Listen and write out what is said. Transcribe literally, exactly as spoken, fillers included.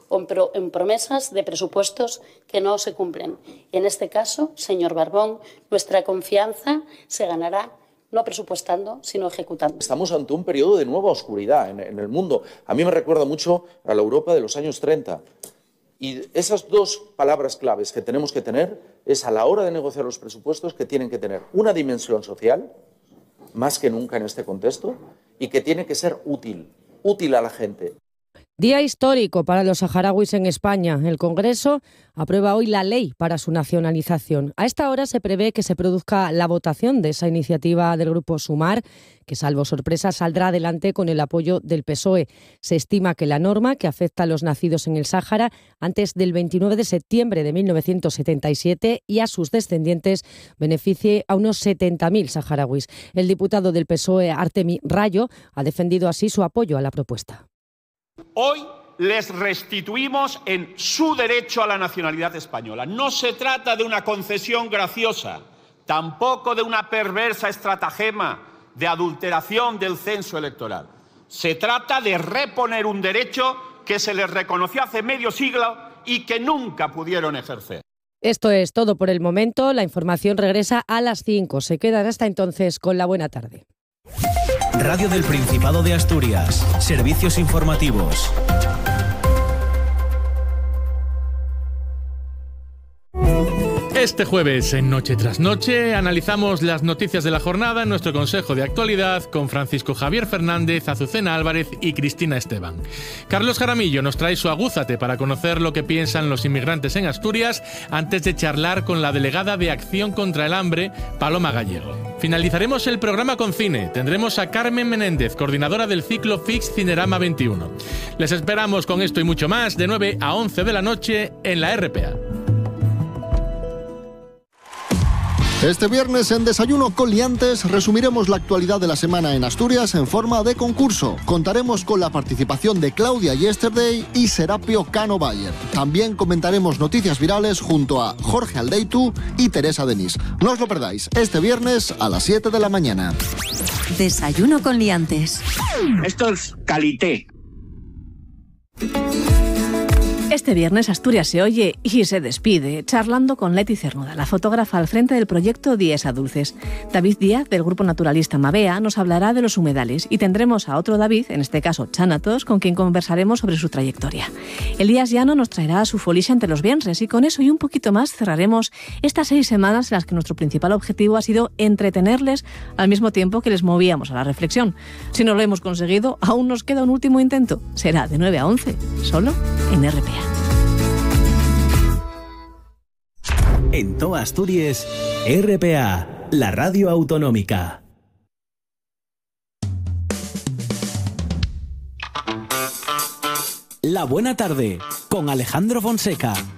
o en, pro, en promesas de presupuestos que no se cumplen. En este caso, señor Barbón, nuestra confianza se ganará no presupuestando, sino ejecutando. Estamos ante un periodo de nueva oscuridad en, en el mundo. A mí me recuerda mucho a la Europa de los años treinta. Y esas dos palabras claves que tenemos que tener es, a la hora de negociar los presupuestos, que tienen que tener una dimensión social, más que nunca en este contexto, y que tiene que ser útil, útil a la gente. Día histórico para los saharauis en España. El Congreso aprueba hoy la ley para su nacionalización. A esta hora se prevé que se produzca la votación de esa iniciativa del Grupo Sumar, que salvo sorpresa saldrá adelante con el apoyo del P S O E. Se estima que la norma, que afecta a los nacidos en el Sáhara antes del veintinueve de septiembre de mil novecientos setenta y siete y a sus descendientes, beneficie a unos setenta mil saharauis. El diputado del P S O E, Artemi Rayo, ha defendido así su apoyo a la propuesta. Hoy les restituimos en su derecho a la nacionalidad española. No se trata de una concesión graciosa, tampoco de una perversa estratagema de adulteración del censo electoral. Se trata de reponer un derecho que se les reconoció hace medio siglo y que nunca pudieron ejercer. Esto es todo por el momento. La información regresa a las cinco. Se quedan hasta entonces con la buena tarde. Radio del Principado de Asturias. Servicios informativos. Este jueves, en Noche tras Noche, analizamos las noticias de la jornada en nuestro Consejo de Actualidad con Francisco Javier Fernández, Azucena Álvarez y Cristina Esteban. Carlos Jaramillo nos trae su Agúzate para conocer lo que piensan los inmigrantes en Asturias antes de charlar con la delegada de Acción contra el Hambre, Paloma Gallego. Finalizaremos el programa con cine. Tendremos a Carmen Menéndez, coordinadora del ciclo Fix Cinerama veintiuno. Les esperamos con esto y mucho más de nueve a once de la noche en la R P A. Este viernes en Desayuno con Liantes resumiremos la actualidad de la semana en Asturias en forma de concurso. Contaremos con la participación de Claudia Yesterday y Serapio Cano Bayer. También comentaremos noticias virales junto a Jorge Aldeitu y Teresa Denis. No os lo perdáis, este viernes a las siete de la mañana. Desayuno con Liantes. Esto es calité. Este viernes Asturias se oye y se despide charlando con Leti Cernuda, la fotógrafa al frente del proyecto Días a Dulces. David Díaz, del grupo naturalista Mabea, nos hablará de los humedales y tendremos a otro David, en este caso Chanatos, con quien conversaremos sobre su trayectoria. Elías Llano nos traerá su folixa entre los viernes y con eso y un poquito más cerraremos estas seis semanas en las que nuestro principal objetivo ha sido entretenerles al mismo tiempo que les movíamos a la reflexión. Si no lo hemos conseguido, aún nos queda un último intento. Será de nueve a once, solo en R P A. En toda Asturias, R P A, la radio autonómica. La buena tarde, con Alejandro Fonseca.